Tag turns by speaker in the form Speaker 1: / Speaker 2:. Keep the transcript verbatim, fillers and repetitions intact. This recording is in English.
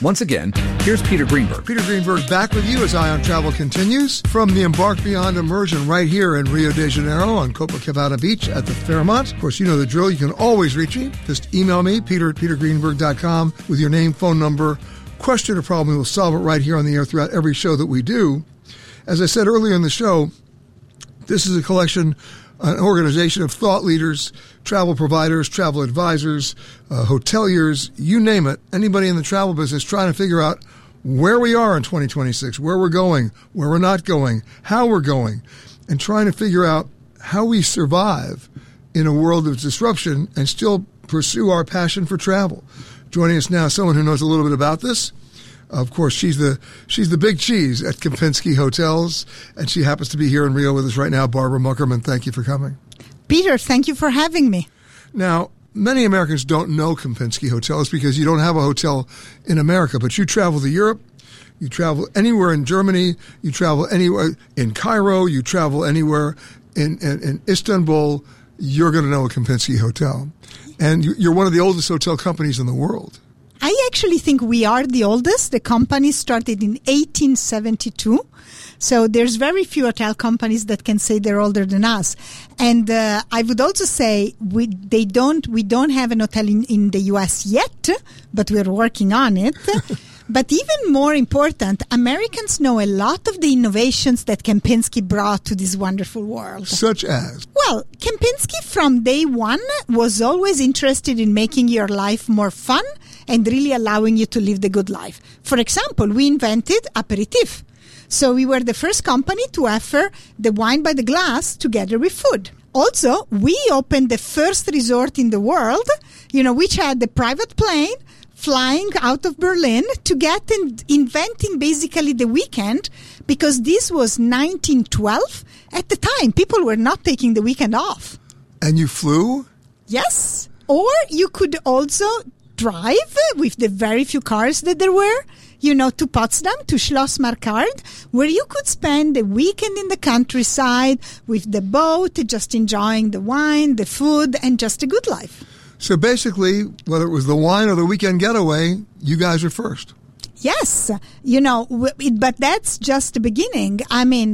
Speaker 1: Once again, here's Peter Greenberg.
Speaker 2: Peter Greenberg back with you as Eye on Travel continues from the Embark Beyond immersion right here in Rio de Janeiro on Copacabana Beach at the Fairmont. Of course, you know the drill. You can always reach me. Just email me, peter at peter greenberg dot com, with your name, phone number, question or problem. We'll solve it right here on the air throughout every show that we do. As I said earlier in the show, this is a collection, an organization of thought leaders, travel providers, travel advisors, uh, hoteliers, you name it, anybody in the travel business trying to figure out where we are in twenty twenty-six, where we're going, where we're not going, how we're going, and trying to figure out how we survive in a world of disruption and still pursue our passion for travel. Joining us now, someone who knows a little bit about this. Of course, she's the she's the big cheese at Kempinski Hotels, and she happens to be here in Rio with us right now. Barbara Muckerman, thank you for coming.
Speaker 3: Peter, thank you for having me.
Speaker 2: Now, many Americans don't know Kempinski Hotels because you don't have a hotel in America, but you travel to Europe, you travel anywhere in Germany, you travel anywhere in Cairo, you travel anywhere in, in, in Istanbul, you're going to know a Kempinski Hotel. And you're one of the oldest hotel companies in the world.
Speaker 3: I actually think we are the oldest. The company started in eighteen seventy-two. So there's very few hotel companies that can say they're older than us. And uh, I would also say we they don't we don't have an hotel in, in the U S yet, but we're working on it. But even more important, Americans know a lot of the innovations that Kempinski brought to this wonderful world.
Speaker 2: Such as?
Speaker 3: Well, Kempinski from day one was always interested in making your life more fun and really allowing you to live the good life. For example, we invented aperitif. So we were the first company to offer the wine by the glass together with food. Also, we opened the first resort in the world, you know, which had the private plane flying out of Berlin to get and inventing basically the weekend, because this was nineteen twelve. At the time, people were not taking the weekend off.
Speaker 2: And you flew?
Speaker 3: Yes. Or you could also drive with the very few cars that there were, you know, to Potsdam, to Schloss Markart, where you could spend the weekend in the countryside with the boat, just enjoying the wine, the food, and just a good life.
Speaker 2: So basically, whether it was the wine or the weekend getaway, you guys were first.
Speaker 3: Yes. You know, but that's just the beginning. I mean,